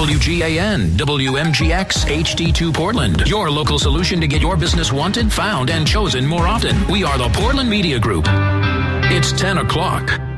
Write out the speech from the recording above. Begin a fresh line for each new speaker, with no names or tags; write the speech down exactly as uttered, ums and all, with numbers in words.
W G A N, W M G X, H D two Portland. Your local solution to get your business wanted, found, and chosen more often. We are the Portland Media Group. It's ten o'clock.